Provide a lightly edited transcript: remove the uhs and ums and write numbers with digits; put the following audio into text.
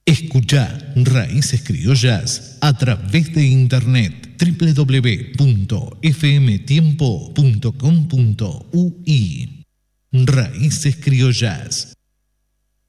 Escucha Raíces Criollas a través de internet www.fmtiempo.com.ui. Raíces Criollas.